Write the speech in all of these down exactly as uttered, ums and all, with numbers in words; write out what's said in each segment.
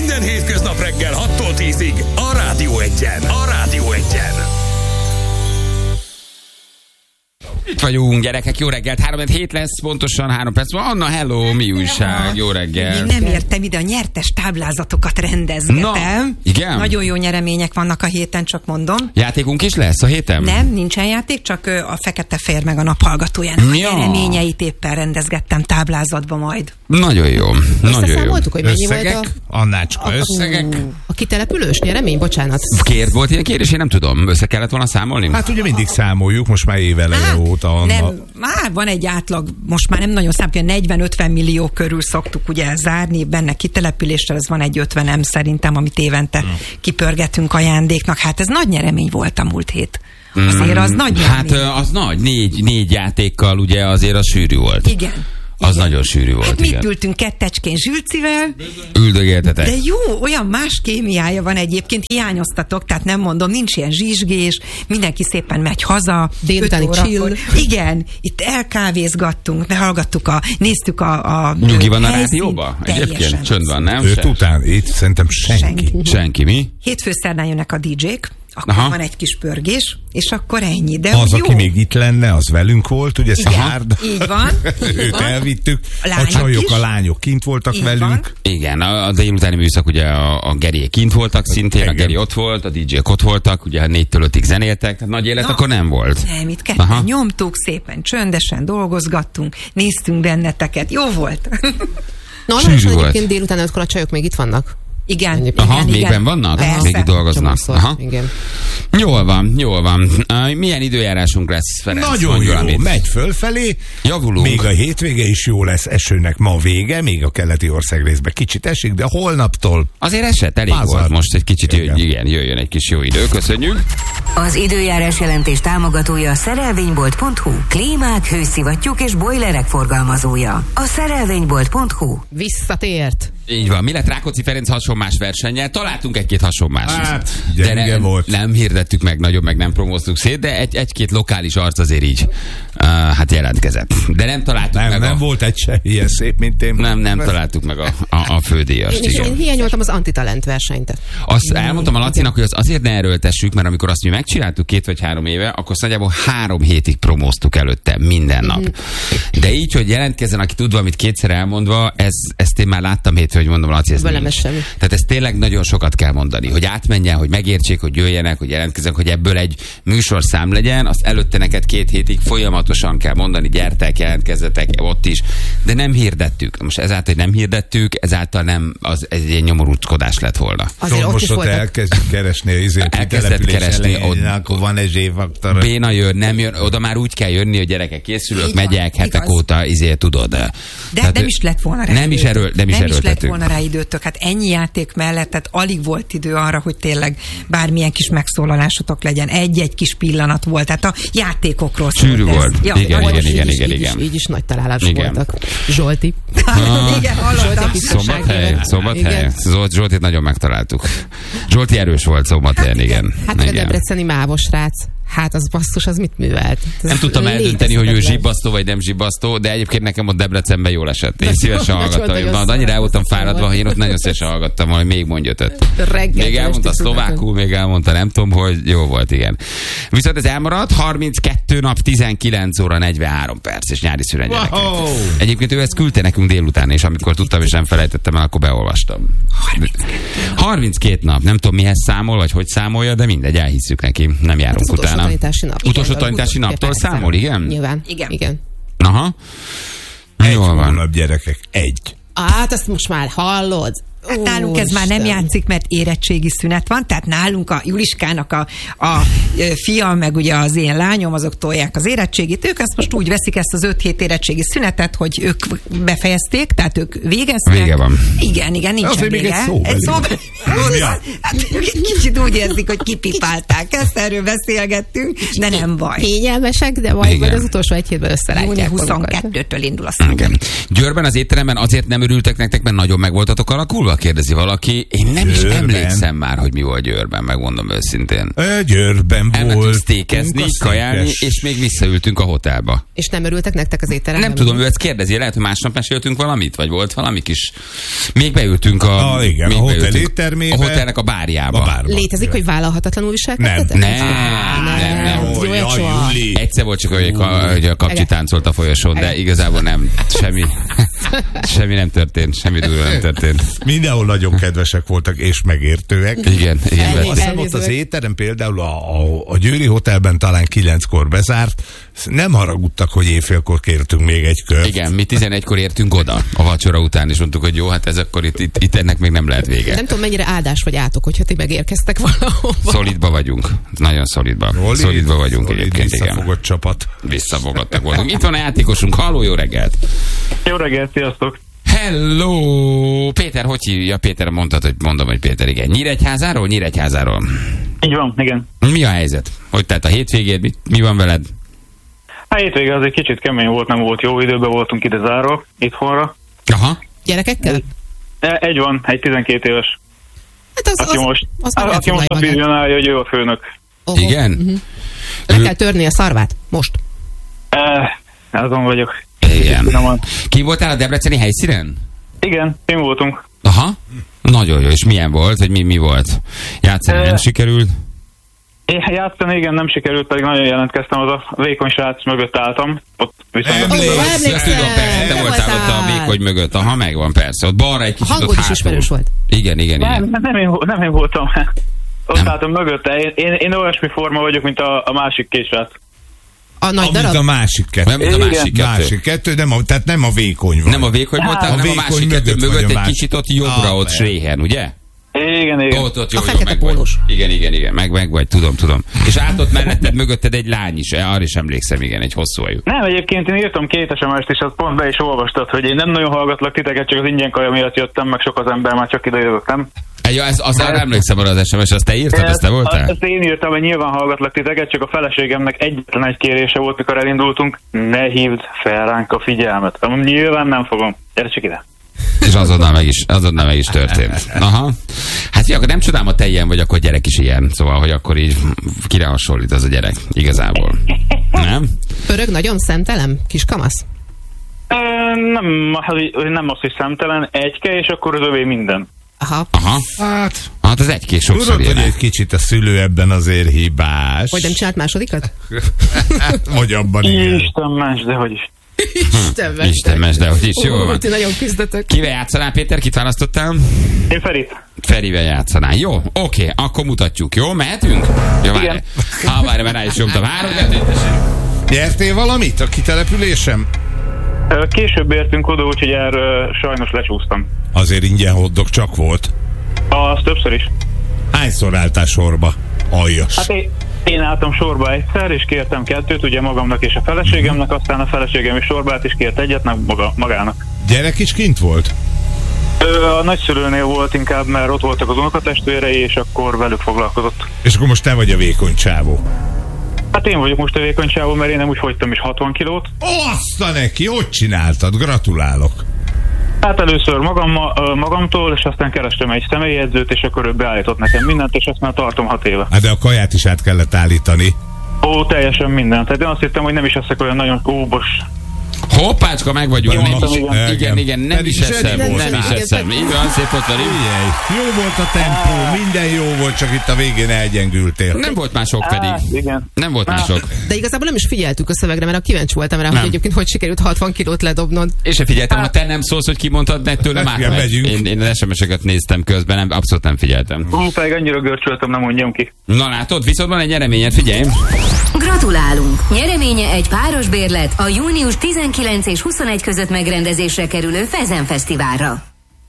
Minden hétköznap reggel hattól tízig a Rádió Egyen. A Rádió Egyen. Itt vagyunk, gyerekek, jó reggelt. három hét lesz, pontosan három perc van. Anna, hello, mi újság, jó reggel. Még nem értem ide, a nyertes táblázatokat rendezgetem. Na, igen? Nagyon jó nyeremények vannak a héten, csak mondom. Játékunk is lesz a héten? Nem, nincsen játék, csak a Fekete Fér meg a Naphallgatójának ja. a nyereményeit éppen rendezgettem táblázatba majd. Nagyon jó, nagyon jó. Összeszámoltuk, hogy mennyi Összegek? volt a... Annácska, összegek? A kitelepülős nyeremény? Bocsánat. Kért volt ilyen kérdés, én nem tudom. Össze kellett volna számolni? Hát ugye mindig számoljuk, most már éveleje óta. Anna. Nem, már van egy átlag, most már nem nagyon számít, negyven-ötven millió körül szoktuk ugye zárni, benne kitelepüléssel, ez van egy ötvenem szerintem, amit évente hmm. kipörgetünk ajándéknak. Hát ez nagy nyeremény volt a múlt hét. Azért az nagy Hát nyeremény. az nagy, négy, négy játékkal ugye azért az sűrű volt. Igen. Az igen. nagyon sűrű volt, hát igen. mit ültünk kettecskén Zsülcivel. Üldögéltetek. De jó, olyan más kémiája van egyébként, hiányoztatok, tehát nem mondom, nincs ilyen zsizsgés, mindenki szépen megy haza. Délutáni chill. Igen, itt elkávézgattunk, behallgattuk a, néztük a... a Nyugi van a helyszínt. rádióba? Teljesen. Egyébként csönd van, nem? Őt után, itt szerintem senki. Senki. Senki, mi? Hétfő szerdán jönnek a dé jék, akkor Aha. van egy kis pörgés, és akkor ennyi. De Az, jó. aki még itt lenne, az velünk volt, ugye Szilárd. Így van. Így Őt van. elvittük. A A lányok csajok, is. a lányok kint voltak Így velünk. van. Igen, a, a délutáni műszak ugye a, a Geriék kint voltak szintén, Igen. a Geri ott volt, a dé jék ott voltak, ugye négytől ötig zenéltek, tehát nagy élet Na, akkor nem volt. Nem, itt ketten Aha. nyomtuk, szépen csöndesen dolgozgattunk, néztünk benneteket, jó volt. Normalsan Sűrű volt. egyébként délután ötkor a csajok még itt vannak. Igen, Aha, igen, még igen. benn vannak? Persze. Még itt dolgoznak. Csomószor. Aha. Igen. Jól van, jól van. Uh, milyen időjárásunk lesz, Ferenc? Nagyon Mondj jó, valamit. megy fölfelé. Javulunk. Még a hétvége is jó lesz, esőnek ma vége, még a keleti ország részben kicsit esik, de holnaptól Azért esett, elég Pázar. volt most egy kicsit, Igen. jöjj, igen, jöjjön egy kis jó idő. Köszönjük. Az időjárás jelentés támogatója a szerelvénybolt pont hu. Klímák, hőszivattyúk és bojlerek forgalmazója. A szerelvénybolt pont hu. Visszatért. Így van. Mi lett Rákóczi Ferenc hasonmás versennyel? Találtunk egy-két hasonmást. Hát, de gyenge nem, volt. nem hirdettük meg nagyon, meg nem promóztuk szét, de egy, egy-két lokális arc azért így uh, hát jelentkezett. De nem találtuk nem, meg nem a... volt egy se ilyen szép, mint én. Nem, nem találtuk meg a, a, a fődíjast. Én is Igen. én hiányoltam az antitalent versenyt. Azt elmondtam a Lacinak, hogy az azért ne erőltessük, mert amikor azt mi megcsináltuk két vagy három éve, akkor azt nagyjából három hétig promóztuk előtte minden nap. De így, hogy jelentkezzen, aki tud valamit kétszer elmondva, ez, ezt én már láttam hétfő, hogy mondom, Laci, ez Velem nincs. ez semmi. Tehát ez tényleg nagyon sokat kell mondani, hogy átmenjen, hogy megértsék, hogy jöjjenek, hogy jelentkezzenek, hogy ebből egy műsorszám legyen, azt előtte neked két hétig folyamatosan kell mondani, gyertek, jelentkezzetek ott is, de nem hirdettük. Most ezáltal, hogy nem hirdettük, ezáltal nem, az ez egy nyomorúckodás lett volna. Azért Tudod, ott is most ott voltak. elkezdjük keresni az izért, Elkezdett keresni, ott- akkor van egy zséfaktor. Béna jön, nem jön, oda már úgy kell jönni, hogy gyerekek készülök, Így van, megyek hetek igaz. óta, izé tudod. De Tehát, nem is lett volna rá Nem is, időtök. erről, nem is nem is lett erőltetünk. volna rá időtök. Hát ennyi játék mellett, tehát alig volt idő arra, hogy tényleg bármilyen kis megszólalásotok legyen. Egy-egy kis pillanat volt. Tehát a játékokról szólt Sűrű ez. volt. Ja, Igen, nagyon igen, sűrű. igen, így igen, is, igen. Így is, így is nagy találások Igen. voltak. Zsolti. Igen, hallottam. Szombathely, Szombathely. Igen. Zolt, Zsoltit nagyon megtaláltuk. Zsolti erős volt Szombathelyen, igen. Hát a Igen. debreceni mávos srác. Hát az basszus, az mit művelt? Ez Nem tudtam eldönteni, hogy ő létezhetetlen. zsibbasztó vagy nem zsibbasztó, de egyébként nekem ott Debrecenben jól esett. Én Nagyon- szívesen nagyon- hallgattam. nagyon Na, annyira el voltam szar- fáradva, hogy én ott nagyon szívesen hallgattam, hogy még mondj ötöt. Reggel Még elmondta este szlovákul, még elmondta nem tudom, hogy jó volt, igen. Viszont ez elmaradt, harminckettő nap, tizenkilenc óra, negyvenhárom perc, és nyári szünet gyerekek. Wow. Egyébként ő ezt küldte nekünk délután, és amikor tudtam, és nem felejtettem el, akkor beolvastam. harminckét nap, nem tudom mihez számol, vagy hogy számolja, de mindegy, elhisszük neki, nem járunk Az utolsó utána. tanítási nap. Utolsó Igen, tanítási utolsó- naptól persze. számol, igen? Nyilván. Igen. Igen. Aha. Egy Jól van. hónap, gyerekek, egy. Hát azt most már hallod. Hát nálunk ez már nem játszik, mert érettségi szünet van, tehát nálunk a Juliskának a, a fia, meg ugye az én lányom, azok tolják az érettségit. Ők ezt most úgy veszik, ezt az öt hét érettségi szünetet, hogy ők befejezték, tehát ők végeztek. Vége van. Igen, igen, nincsen Azért még vége. egy szóbeli. Egy szóbeli. Hát, kicsit úgy érzik, hogy kipipálták. Ezt erről beszélgettünk, de nem baj. Kényelmesek, de majd, Igen. majd az utolsó egy hétben június összerátják magukat. huszonkettőtől indul a szünet. Igen. Győrben az étteremben azért nem örültek nektek, mert nagyon meg voltatok alakulva? múlva kérdezi valaki, én nem Győrben. is emlékszem már, hogy mi volt Győrben, megmondom őszintén. Ö, Győrben Elmentünk volt. sztékezni, kajálni, és még visszaültünk a hotelba. És nem örültek nektek az étteremben? Nem tudom, ő ezt kérdezi, lehet, hogy másnap meséltünk valamit, vagy volt valami kis... Még beültünk a... Ah, igen, még a hotel beültünk éttermébe. A hotelnek a bárjába. A bárba. Létezik, hogy vállalhatatlanul viselkedtetek? Nem, nem, nem. Ó, Jó, jaj, soha. Juli. Egyszer volt csak, hogy a, hogy a kapcsi táncolt a folyosón, de igazából nem. Semmi, semmi nem történt, semmi durva nem történt. Mindenhol nagyon kedvesek voltak, és megértőek. Igen, igen. Elég. Vett. Azt hiszem, ott az Elnézőek. étterem például a, a, a Győri Hotelben talán kilenckor bezárt. Nem haragudtak, hogy éjfélkor kértünk még egy kört. Igen, mi tizenegykor értünk oda a vacsora után, és mondtuk, hogy jó, hát ez akkor itt, itt, itt ennek még nem lehet vége. Nem tudom, mennyire áldás vagy átok, hogyha ti megérkeztek valahova. Szolidba vagyunk. Nagyon szolidba. Zoli, Szolidba vagyunk Zoli, egyébként, igen. visszafogott csapat. Visszafogottak voltunk. Itt van a játékosunk. Halló, jó reggelt! Jó reggelt, sziasztok! Hello! Péter, hogy hívja? Péter, mondtad, hogy mondom, hogy Péter, igen. Nyíregyházáról? Nyíregyházáról. Így van, igen. Mi a helyzet? Hogy tehát a hétvégéd? Mi, mi van veled? A hétvége az egy kicsit kemény volt, nem volt jó időben, voltunk ide zárva, itthonra. Aha. Gyerekekkel? E, Egy van, egy tizenkét éves. Hát az, Aki az, most, az már aki most a elfoglalja magát. vizionálja, hogy ő a főnök. Oho. Igen? Mhm. Le kell törni a szarvát. Most. E, azon vagyok. Igen. Finoman. Ki voltál a debreceni helyszínen? Igen, én voltunk. Aha. Nagyon jó. És milyen volt? Vagy mi, mi volt? Játszani Eh, nem sikerült? Én játszani, igen, nem sikerült, pedig nagyon jelentkeztem, az a vékony srác mögött álltam. Ott viszont... Emlékszem. Ó, emlékszem. Tudom, persze, te Te voltál ott a voltál. vékony mögött. Aha, megvan, persze. Ott balra egy A kicsit ott hangod is hátul. ismerős volt. Igen, igen, Nem, igen. nem, én, nem én voltam. Ott Nem. álltam mögötte. Én, én, én olyasmi forma vagyok, mint a, a másik két srác. A nagy Amit darab? a másik kettő. Nem, mint a Igen. másik kettő. Másik kettő, nem a, tehát nem a vékony vagy. Nem a vékony voltál, A hanem a vékony másik kettő mögött vagy mögött a egy másik. kicsit ott jobbra, Ah, ott nem. Sréhen, ugye? Igen, igen. Ott, ott, jó, A jó, fekete meg vagy. pólós. Igen, igen, igen, meg, meg vagy, tudom, tudom. És át ott melletted, mögötted egy lány is, arra is emlékszem, igen, egy hosszú ajú. Nem, egyébként én írtam két es em est is, azt pont be is olvastad, hogy én nem nagyon hallgatlak titeket, csak az ingyen kaja miatt jöttem, meg sok az ember, már csak ide jövök, nem? Jó, ez, az arra emlékszem arra az es em es, azt te írtad, azt te voltál? Ezt én írtam, hogy nyilván hallgatlak titeket, csak a feleségemnek egyetlen egy kérése volt, mikor elindultunk, ne hívd fel ránk a figyelmet. Amúgy nyilván nem fogom. Gyere csak ide. És azonnal meg is, azonnal meg is történt. Aha. Hát jó, akkor nem csodálom, ha te ilyen vagy, akkor gyerek is ilyen. Szóval, hogy akkor így kire hasonlít az a gyerek, igazából. Nem? Pörög nagyon szemtelem? Kis kamasz? Ö, nem, nem az, hogy szemtelen, egyke, és akkor az övé minden. Aha. Aha. Hát, Hát az egy-két sokszor tudod, hogy ilyen. egy kicsit a szülő ebben azért hibás. Hogy nem csinált másodikat? Vagy abban igen. Isten más, de hogy is. Isten mester. Isten mes, de hogy is, jó Ó, van. ti nagyon küzdötök. Kivel játszanál, Péter? Kit választottál? Én Ferit. Ferivel játszanál. Jó, oké, akkor mutatjuk. Jó, mehetünk? Jó, várj. Igen. Ha, várj, mert rá is nyomtam. Három, kettő, tessék. Nyertél valamit a kitelepülésem? Ö, Később értünk oda, úgyhogy erről sajnos lecsúsztam. Azért ingyen hoddog csak volt. Az többször is. Hányszor álltál sorba? Aljas. Hát én, én álltam sorba egyszer, és kértem kettőt, ugye magamnak és a feleségemnek, aztán a feleségem is sorba állt, és kért egyet, meg maga, magának. Gyerek is kint volt? Ö, a nagyszülőnél volt inkább, mert ott voltak az unokatestvérei, és akkor velük foglalkozott. És akkor most te vagy a vékony csávó. Hát én vagyok most a vékony csávó, mert én nem úgy fogytam is hatvan kilót. Azt a neki, hogy csináltad? Gratulálok. Hát először magam, magamtól, és aztán kerestem egy személyedzőt, és akkor ő beállított nekem mindent, és ezt már tartom hat éve. Hát de a kaját is át kellett állítani. Ó, teljesen mindent. Tehát én azt hittem, hogy nem is leszek olyan nagyon óbos. Hoppácska, meg vagyunk. Jó, Nem is, igen. igen, igen, nem Pedig is zseni eszem, volt. nem is Igen. eszem. Így van, szép ott van. Figyelj, jó volt a tempó, minden jó volt, csak itt a végén elgyengültél. Nem volt már sok Á, pedig. igen. Nem volt már Á. sok. De igazából nem is figyeltük a szövegre, mert kíváncsi voltam rá, Nem. hogy egyébként hogy sikerült hatvan kilót ledobnod. És se figyeltem, ha te nem szólsz, hogy kimondtad, ne tőlem Igen, átmegy. megyünk. Én, én az es em es-eket néztem közben, nem, abszolút nem figyeltem. Hú, pedig annyira görcsöltem, nem mondjam ki. Na látod, viszont van egy nyereményed, figyelj. Gratulálunk! Nyereménye egy páros bérlet a június tizenkilenc és huszonegy között megrendezésre kerülő Fezen Fesztiválra.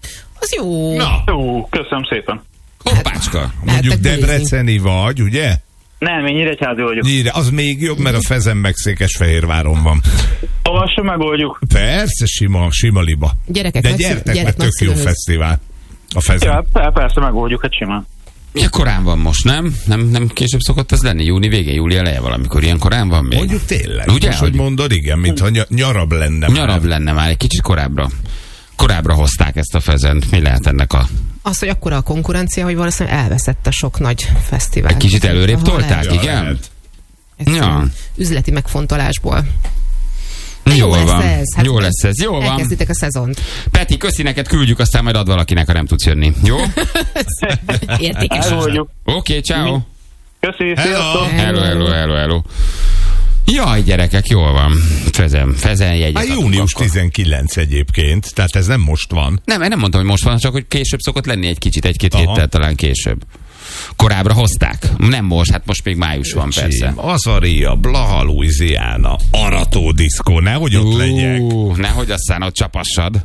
Az jó. Na, Ó, köszönöm szépen. Hoppácska. mondjuk Lehettek nézni. debreceni vagy, ugye? Nem, én Nyíregyházi vagyok. Nyíre, az még jobb, mert a Fezen meg Székesfehérváron van. Azt sem megoldjuk. Persze, sima, sima liba. Gyerekek, De nagyszül- gyertek, gyerek mert tök jó nagyszülőhöz. fesztivál. A Fezen. Ja, per- persze megoldjuk, hát simán. Milyen korán van most, nem? Nem, nem később szokott ez lenni? Júni végén, júli eleje valamikor. Ilyen korán van még? Mondjuk tényleg. Ugye, Most, hogy hogy- mondod, igen, mintha ny- nyarabb lenne. Nyarabb lenne már, egy kicsit korábbra. korábbra hozták ezt a fezent. Mi lehet ennek a... Az, hogy akkora a konkurencia, hogy valószínűleg elveszett a sok nagy fesztivál. Egy kicsit előrébb Aha, tolták, lehet. igen? Ja. Üzleti megfontolásból. Jó, Jól lesz van. ez. Hát Jó lesz ez. Jó van. elkezditek a szezont. Peti, köszi neked, küldjük, aztán majd ad valakinek, ha nem tudsz jönni. Jó? Értékes. Elmondjuk. Oké, okay, ciao. Köszi, Hello. sziasztok! Hello, hello, hello, hello. Jaj, gyerekek, jól van. Fezen, fezen jegyet Hát adunk június akkor. tizenkilenc egyébként, tehát ez nem most van. Nem, én nem mondtam, hogy most van, csak hogy később szokott lenni egy kicsit, egy-két Aha. héttel talán később. Korábbra hozták. Nem most, hát most még május van persze. Azaria, Blaha, Louisiana, Arató diszkó, nehogy ott legyek. Ú, nehogy aztán ott csapassad.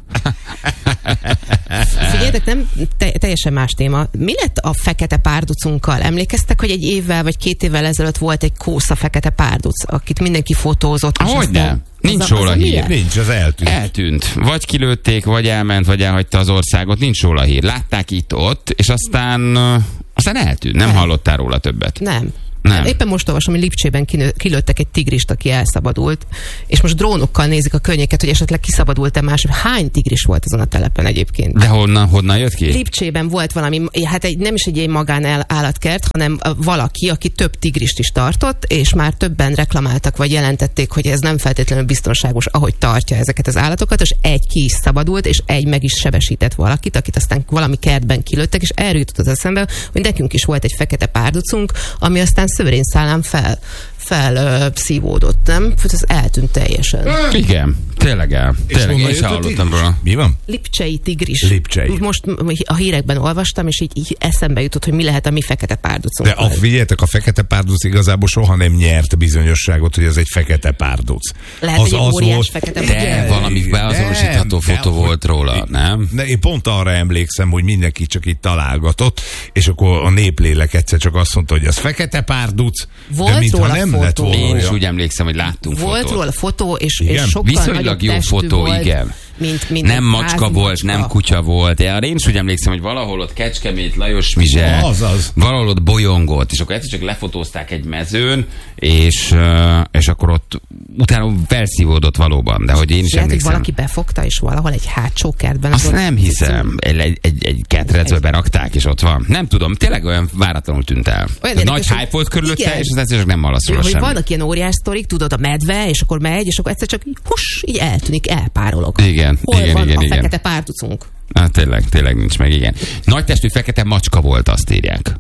Figyeljetek, nem te, teljesen más téma. Mi lett a fekete párducunkkal? Emlékeztek, hogy egy évvel vagy két évvel ezelőtt volt egy kósza fekete párduc, akit mindenki fotózott? és Hogyne? aztán- Nincs az a- róla az a hír. milyen? Nincs, az eltűnt. Eltűnt. Vagy kilőtték, vagy elment, vagy elhagyta az országot. Nincs róla hír. Látták itt-ott, és aztán, uh, aztán eltűnt. Nem Nem. hallottál róla többet. Nem. Nem. Éppen most olvasom, hogy Lipcsében kinő, kilőttek egy tigrist, aki elszabadult, és most drónokkal nézik a környéket, hogy esetleg kiszabadult-e más. Hány tigris volt azon a telepen egyébként? De honnan, honnan jött ki? Lipcsében volt valami, hát egy, nem is egy ilyen magán állatkert, hanem valaki, aki több tigrist is tartott, és már többen reklamáltak, vagy jelentették, hogy ez nem feltétlenül biztonságos, ahogy tartja ezeket az állatokat, és egy ki is szabadult, és egy meg is sebesített valakit, akit aztán valami kertben kilőttek, és erről jutott az eszembe, hogy nekünk is volt egy fekete párducunk, ami aztán szőrén szállán fel, fel ö, szívódott, nem? Ez eltűnt teljesen. Igen, tényleg el. Tényleg, honnan én jött sem a hallottam tigris? róla. Mi van? Lipcsei tigris. Lipcsei. Most a hírekben olvastam, és így, így eszembe jutott, hogy mi lehet a mi fekete párducunk. De a, figyeljetek, a fekete párduc igazából soha nem nyert bizonyosságot, hogy ez egy fekete párduc. Lehet, hogy egy óriás fekete De párduc. valami beazonosítható Nem, fotó nem. volt róla, nem? De én pont arra emlékszem, hogy mindenki csak itt találgatott, és akkor a néplélek egyszer csak azt mondta, hogy az fekete párduc, Volt de mintha róla nem fotó. lett volna Én is olyan. úgy emlékszem, hogy láttunk Volt fotót. róla fotó, és, Igen? és sokkal Viszonylag nagyobb jó testű fotó, volt, igen. Mint, mint Nem egy macska házi volt, macska. nem kutya volt. Ja, én is úgy emlékszem, hogy valahol ott Kecskemét, Lajos Mizse, Azaz. valahol ott bolyongott, és akkor egyszer csak lefotózták egy mezőn, és, uh, és akkor ott utána felszívódott valóban, de hogy én is Lehet, hogy emlékszem. valaki befogta, és valahol egy hátsó kertben. Azt ott- nem hiszem. Egy, egy, egy, egy ketrecbe berakták, és ott van. Nem tudom, tényleg olyan váratlanul tűnt el. Olyan Nagy érdekes, hype volt körülötte, igen. és az egyszer csak nem hallasz róla hogy semmit. vannak ilyen óriás sztorik, tudod, a medve, és akkor megy, és akkor egyszer csak így, hus, így eltűnik, elpárolog. Igen, Hol igen, van igen, a igen. fekete párducunk? Hát tényleg, tényleg nincs meg, igen. Nagy testű fekete macska volt, azt írják.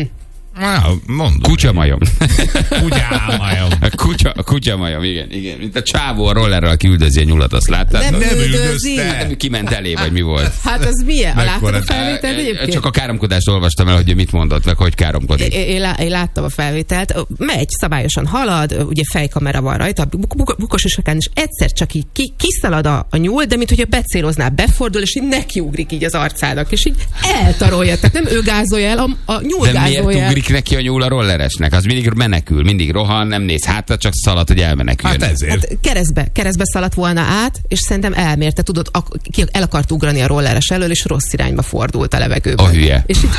Á, mondom. Kutyamajom. Kutyámajom. A kutya, a kutyamajom, igen, igen. Mint a csávó a rollerrel, aki üldözi a nyulat, azt láttad? Nem Nem üldözi. üldözte. Hát, kiment elé, vagy mi volt? Hát az milyen? Mekkora- Láttad a felvételt egyébként? Csak a káromkodást olvastam el, hogy ő mit mondott, meg hogy káromkodik. Én, én, lá- én láttam a felvételt, megy, szabályosan halad, ugye fejkamera van rajta, buk- buk- bukos isakán, és egyszer csak így ki, kiszalad a, a nyúl, de mint hogyha becélozná, befordul, és így nekiugrik így az arcának, és így eltarolja. Tehát nem ő gázolja el, a, a nyúl De miért gázolja el. ugrik neki a nyúl a rolleresnek? Az mindig menekül, mindig rohan, nem néz hátra, csak szalad, hogy elmeneküljön. Hát ezért. Hát keresztbe, keresztbe szaladt volna át, és szerintem elmérte, tudod, ak- ki el akart ugrani a rolleres elől, és rossz irányba fordult a levegőben. A hülye. És így,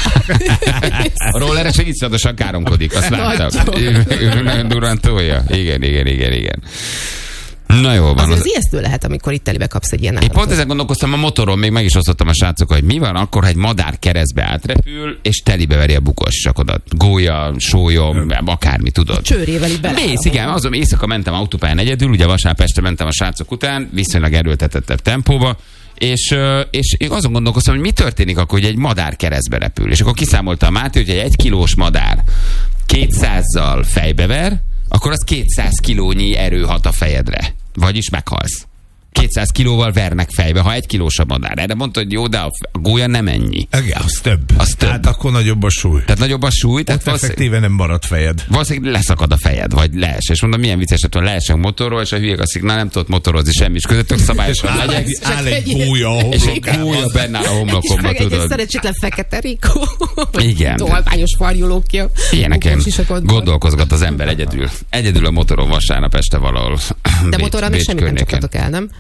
A rolleres egy iszonyatosan káromkodik, azt láttam. Nagyon. Ő ő nagyon durán tolja. Igen, igen, igen, igen. Na jó van. azért Az... az ijesztő lehet, amikor itt telibe kapsz egy ilyen Én állatot. pont ezen gondolkoztam a motoron, még meg is osztottam a srácokkal, hogy mi van akkor, ha egy madár keresztbe átrepül, és telibe veri a bukossakodat. Gólya, sólyom, akármi, tudod. Csőrével így bele. Mész, igen, azon éjszaka mentem autópályán egyedül, ugye vasárnap este mentem a srácok után, viszonylag erőltetettebb tempóba, és, ö, és én azon gondolkoztam, hogy mi történik akkor, hogy egy madár keresztbe repül. És akkor kiszámolta a Máté, hogy egy kilós madár kétszázzal fejbever, akkor az kétszáz kilónyi erő hat a fejedre. Vagyis meghalsz. kétszáz kilóval vernek fejbe, ha egy kilós a madár. Erre mondta, hogy jó, de a, a gólya nem ennyi. Igen, az több. Az több. Hát akkor nagyobb a súly. Tehát nagyobb a súly, tehát Ott valószínűleg, effektíve nem marad fejed. valószínűleg leszakad a fejed, vagy lees. És mondom, milyen vicces, hogy leesek motorról, és a hülyék azt mondják, na nem tudott motorozni semmi, és közöttök szabályosan Áll megyek. egy, áll egy gólya a És egy homlokában. gólya benne áll a homlokomba, Egy, egy tudod. szerencsétlen fekete rikó. Igen. Tolványos farjulókja. Ilyeneken Bukós isakodban. gondolkozgat az ember egyedül. Egyedül a motoron vasárnap este valahol. De Bécs- motorral még Bécs semmit nem környéken. csaptatok el, nem?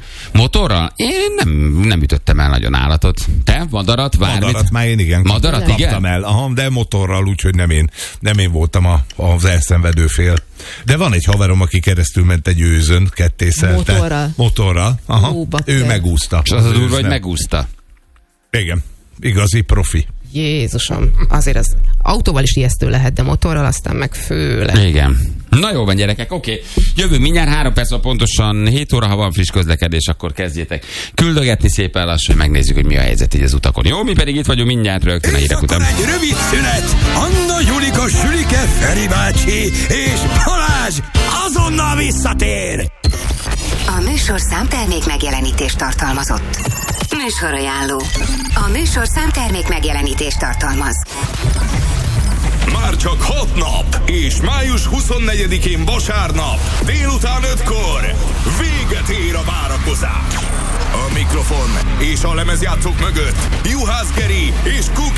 Motorral? Én nem, nem ütöttem el nagyon állatot. Te? Madarat? Bármit? Madarat már én igen. Madarat, kaptam igen? el, aha, de motorral, úgyhogy nem én, nem én voltam a, az elszenvedő fél. De van egy haverom, aki keresztül ment egy őzön, kettészelte. Motorral? Motorral, aha. Ó, ő megúszta. És az a durva, hogy nem. megúszta. Igen, igazi profi. Jézusom, azért az autóval is ijesztő lehet, de motorral aztán meg főleg. Igen. Na jó van, gyerekek, oké. Okay. Jövő mindjárt három perc, pontosan hét óra, ha van friss közlekedés, akkor kezdjétek küldögetni szépen lassan, hogy megnézzük, hogy mi a helyzet így az utakon. Jó, mi pedig itt vagyunk mindjárt rögtön a hírek után. Egy rövid szünet. Anna, Julika, Sülike, Feri bácsi és Balázs azonnal visszatér. A műsorszám termék megjelenítést tartalmazott. Műsorajánló. A műsorszám termék megjelenítést tartalmaz. Már csak hat nap, és május huszonnegyedikén vasárnap, délután ötkor véget ér a várakozás. A mikrofon és a lemezjátszók mögött Juhász Geri és Kuk